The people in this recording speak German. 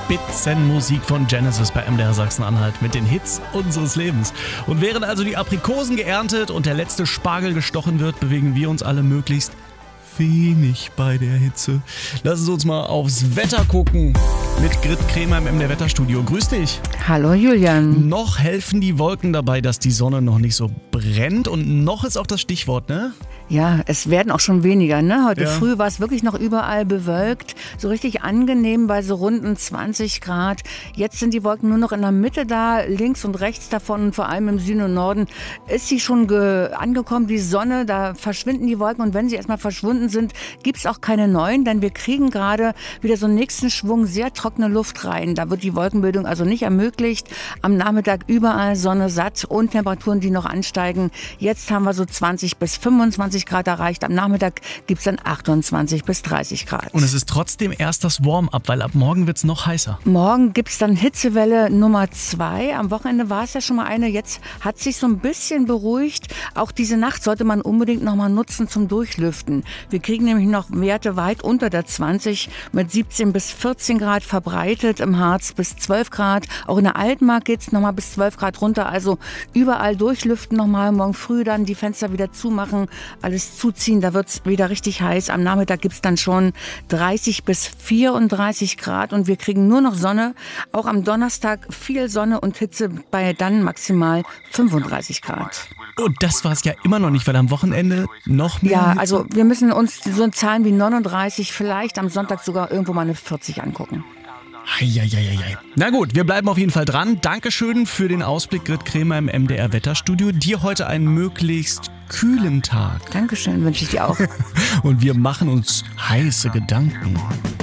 Spitzenmusik von Genesis bei MDR Sachsen-Anhalt mit den Hits unseres Lebens. Und während also die Aprikosen geerntet und der letzte Spargel gestochen wird, bewegen wir uns alle möglichst wenig bei der Hitze. Lassen Sie uns mal aufs Wetter gucken mit Grit Kremer im MDR Wetterstudio. Grüß dich. Hallo Julian. Noch helfen die Wolken dabei, dass die Sonne noch nicht so brennt und noch ist auch das Stichwort, ne? Ja, es werden auch schon weniger, ne? Heute Ja. früh war es wirklich noch überall bewölkt, so richtig angenehm bei so runden 20 Grad. Jetzt sind die Wolken nur noch in der Mitte da, links und rechts davon und vor allem im Süden und Norden ist sie schon angekommen, die Sonne, da verschwinden die Wolken und wenn sie erstmal verschwunden sind, gibt's auch keine neuen, denn wir kriegen gerade wieder so einen nächsten Schwung sehr trockene Luft rein. Da wird die Wolkenbildung also nicht ermöglicht. Am Nachmittag überall Sonne satt und Temperaturen, die noch ansteigen. Jetzt haben wir so 20 bis 25 Grad erreicht. Am Nachmittag gibt's dann 28 bis 30 Grad. Und es ist trotzdem erst das Warm-up, weil ab morgen wird's noch heißer. Morgen gibt's dann Hitzewelle Nummer 2. Am Wochenende war es ja schon mal eine. Jetzt hat sich so ein bisschen beruhigt. Auch diese Nacht sollte man unbedingt noch mal nutzen zum Durchlüften. Wir kriegen nämlich noch Werte weit unter der 20 mit 17 bis 14 Grad verbreitet. Im Harz bis 12 Grad. Auch in der Altmark geht's noch mal bis 12 Grad runter. Also überall durchlüften noch mal. Morgen früh dann die Fenster wieder zumachen. Alles zuziehen, da wird's wieder richtig heiß. Am Nachmittag gibt's dann schon 30 bis 34 Grad und wir kriegen nur noch Sonne. Auch am Donnerstag viel Sonne und Hitze bei dann maximal 35 Grad. Und das war's ja immer noch nicht, weil am Wochenende noch mehr Ja, Hitze. also wir müssen uns so Zahlen wie 39, vielleicht am Sonntag sogar irgendwo mal eine 40 angucken. Eieieiei. Na gut, wir bleiben auf jeden Fall dran. Dankeschön für den Ausblick, Grit Kremer im MDR Wetterstudio. Dir heute einen möglichst kühlen Tag. Dankeschön, wünsche ich dir auch. Und wir machen uns heiße Gedanken.